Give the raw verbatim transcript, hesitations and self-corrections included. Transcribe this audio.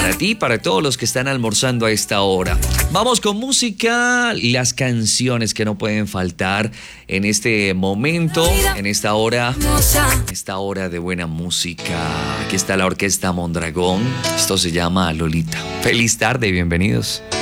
Para ti, para todos los que están almorzando a esta hora. Vamos con música, las canciones que no pueden faltar en este momento, en esta hora, esta hora de buena música. Aquí está la Orquesta Mondragón. Esto se llama Lolita. Feliz tarde y bienvenidos.